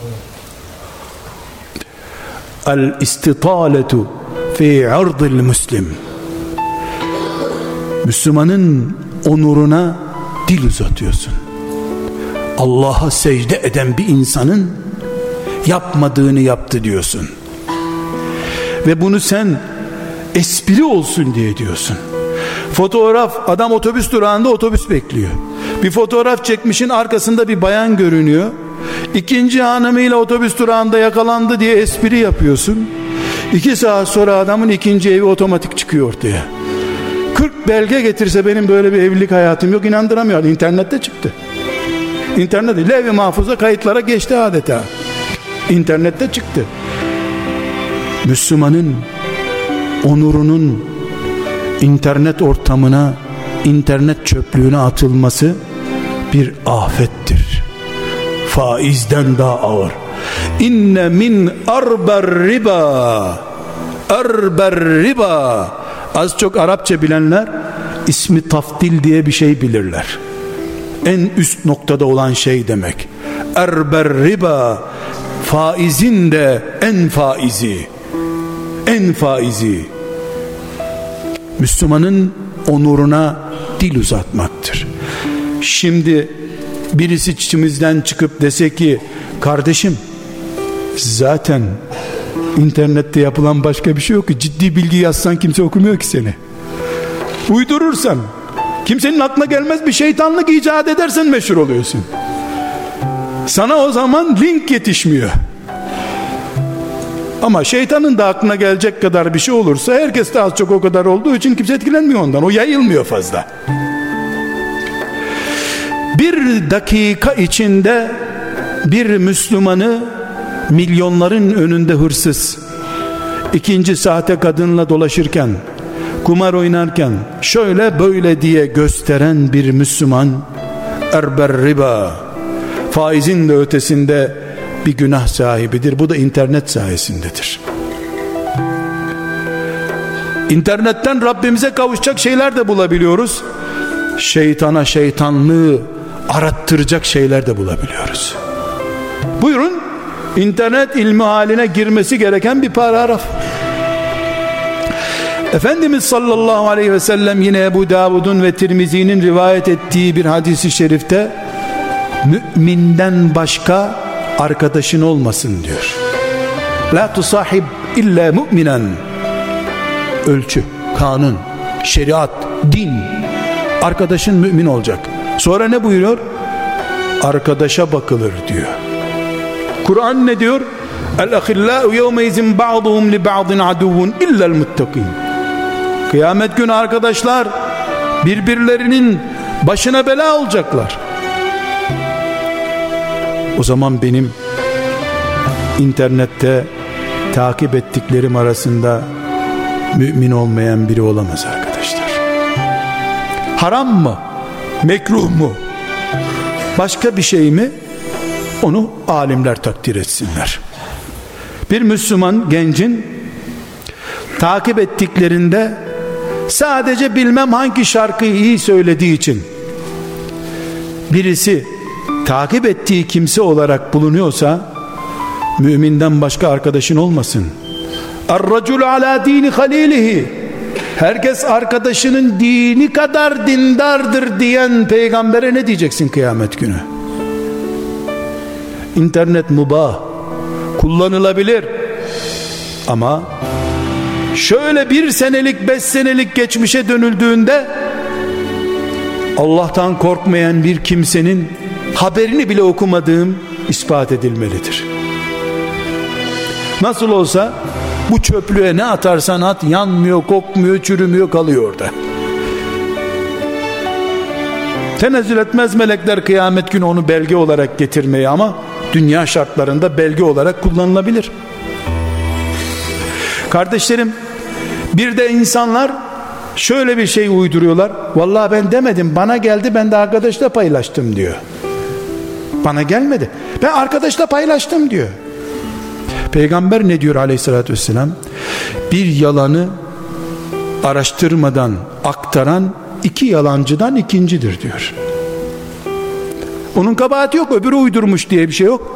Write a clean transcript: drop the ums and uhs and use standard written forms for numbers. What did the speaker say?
El istitaletu fi ardil muslim. Müslümanın onuruna dil uzatıyorsun. Allah'a secde eden bir insanın yapmadığını yaptı diyorsun. Ve bunu sen espri olsun diye diyorsun. Fotoğraf, adam otobüs durağında otobüs bekliyor. Bir fotoğraf çekmişin, arkasında bir bayan görünüyor. İkinci hanımıyla otobüs durağında yakalandı diye espri yapıyorsun. 2 saat sonra adamın ikinci evi otomatik çıkıyor ortaya. 40 belge getirse benim böyle bir evlilik hayatım yok, inandıramıyor. İnternette çıktı. İnternette, levh-i mahfuza kayıtlara geçti adeta. İnternette çıktı. Müslümanın onurunun internet ortamına, internet çöplüğüne atılması bir afettir. Faizden daha ağır. İnne min arber riba. Az çok Arapça bilenler ismi tafdil diye bir şey bilirler. En üst noktada olan şey demek. Erber riba, faizin de en faizi Müslümanın onuruna dil uzatmaktır. Şimdi birisi içimizden çıkıp dese ki, kardeşim zaten internette yapılan başka bir şey yok ki, ciddi bilgi yazsan kimse okumuyor ki seni. Uydurursan, kimsenin aklına gelmez bir şeytanlık icat edersen meşhur oluyorsun. Sana o zaman link yetişmiyor. Ama şeytanın da aklına gelecek kadar bir şey olursa, herkes de az çok o kadar olduğu için kimse etkilenmiyor ondan. O yayılmıyor fazla. Bir dakika içinde bir Müslümanı milyonların önünde hırsız, ikinci sahte kadınla dolaşırken, kumar oynarken, şöyle böyle diye gösteren bir Müslüman erber riba, faizin de ötesinde bir günah sahibidir. Bu da internet sayesindedir. İnternetten Rabbimize kavuşacak şeyler de bulabiliyoruz. Şeytana şeytanlığı arattıracak şeyler de bulabiliyoruz. Buyurun, internet ilmi haline girmesi gereken bir paragraf. Efendimiz sallallahu aleyhi ve sellem yine Ebu Davud'un ve Tirmizi'nin rivayet ettiği bir hadisi şerifte, müminden başka arkadaşın olmasın diyor. La tusahib illa mu'minen. Ölçü, kanun, şeriat, din. Arkadaşın mümin olacak. Sonra ne buyuruyor? Arkadaşa bakılır diyor. Kur'an ne diyor? El-ahillâ'u yevmeizin ba'duhum li ba'din aduvun illel muttaqin. Kıyamet günü arkadaşlar birbirlerinin başına bela olacaklar. O zaman benim internette takip ettiklerim arasında mümin olmayan biri olamaz arkadaşlar. Haram mı? Mekruh mu? Başka bir şey mi? Onu alimler takdir etsinler. Bir Müslüman gencin takip ettiklerinde sadece bilmem hangi şarkıyı iyi söylediği için birisi takip ettiği kimse olarak bulunuyorsa, müminden başka arkadaşın olmasın. Er-racul ala dini halilihi. Herkes arkadaşının dini kadar dindardır diyen peygambere ne diyeceksin kıyamet günü? İnternet mübah, kullanılabilir, ama şöyle 1 senelik 5 senelik geçmişe dönüldüğünde Allah'tan korkmayan bir kimsenin haberini bile okumadığım ispat edilmelidir. Nasıl olsa bu çöplüğe ne atarsan at, yanmıyor, kokmuyor, çürümüyor, kalıyor orada. Tenezzül etmez melekler kıyamet günü onu belge olarak getirmeye, ama dünya şartlarında belge olarak kullanılabilir. Kardeşlerim, bir de insanlar şöyle bir şey uyduruyorlar. Vallahi ben demedim, bana geldi, ben de arkadaşla paylaştım diyor. Bana gelmedi, ben arkadaşla paylaştım diyor. Peygamber ne diyor aleyhissalatü vesselam? Bir yalanı araştırmadan aktaran 2 yalancıdan ikincidir diyor. Onun kabahati yok, öbürü uydurmuş diye bir şey yok.